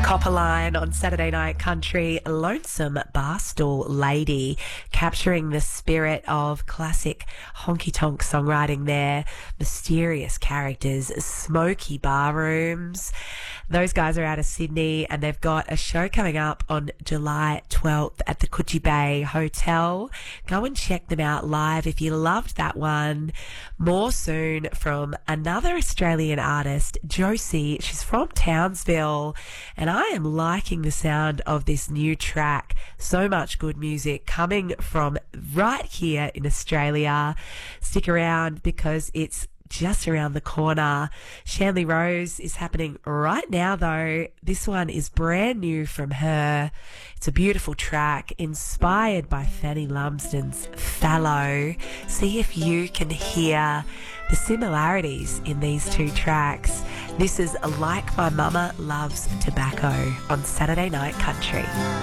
Copperline on Saturday Night Country, Lonesome Barstool Lady, capturing the spirit of classic honky-tonk songwriting there, mysterious characters, smoky bar rooms. Those guys are out of Sydney and they've got a show coming up on July 12th at the Coogee Bay Hotel. Go and check them out live if you loved that one. More soon from another Australian artist, Josie. She's from Townsville, and I am liking the sound of this new track. So much good music coming from right here in Australia. Stick around because it's just around the corner. Shanley Rose is happening right now though. This one is brand new from her. It's a beautiful track inspired by Fanny Lumsden's Fallow. See if you can hear the similarities in these two tracks. This is Like My Mama Loves Tobacco on Saturday Night Country.